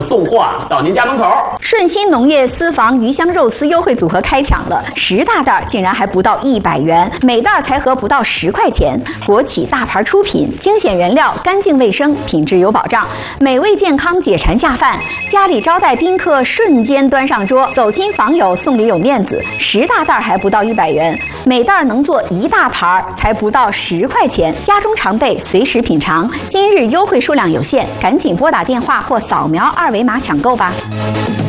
送货到您家门口。 顺鑫农业私房鱼香肉丝优惠组合开抢了，10大袋竟然还不到100元，每袋才合不到10块钱。国企大牌出品，精选原料，干净卫生，品质有保障，美味健康，解馋下饭。家里招待宾客瞬间端上桌，走亲访友送礼有面子。10大袋还不到100元，每袋能做1大盘，才不到10块钱。家中常备，随时品尝。今日优惠数量有限，赶紧拨打电话或扫描2维码抢购吧。